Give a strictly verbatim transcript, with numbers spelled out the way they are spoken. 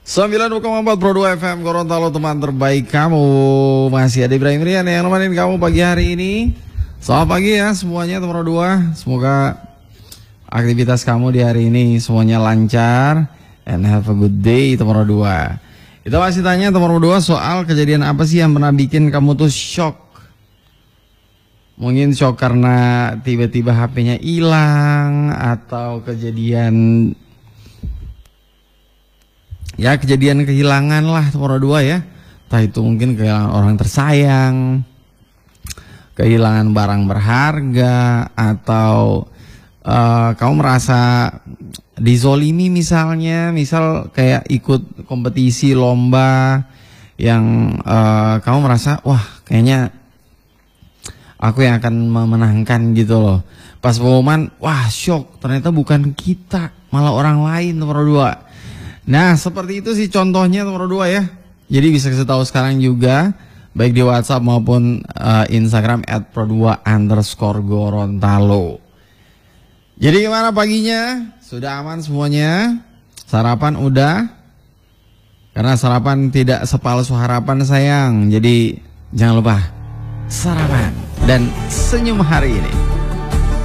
sembilan koma empat Pro dua F M Gorontalo, teman terbaik kamu. Masih ada Ibrahim Rian yang nemenin kamu pagi hari ini. Selamat pagi ya semuanya teman dua. Semoga aktivitas kamu di hari ini semuanya lancar. And have a good day teman dua. Kita masih tanya teman dua soal kejadian apa sih yang pernah bikin kamu tuh shock. Mungkin shock karena tiba-tiba H P-nya hilang, atau kejadian ya kejadian kehilangan lah nomor dua ya. Entah itu mungkin kehilangan orang tersayang, kehilangan barang berharga, atau uh, kamu merasa dizolimi misalnya. Misal kayak ikut kompetisi lomba yang uh, kamu merasa wah kayaknya aku yang akan memenangkan gitu loh. Pas pengumuman wah shock, ternyata bukan kita, malah orang lain nomor dua. Nah seperti itu sih contohnya nomor dua ya. Jadi bisa kasih tahu sekarang juga, baik di WhatsApp maupun uh, Instagram at pro dua underscore Gorontalo. Jadi gimana paginya? Sudah aman semuanya? Sarapan udah? Karena sarapan tidak sepalsu harapan sayang. Jadi jangan lupa sarapan dan senyum hari ini.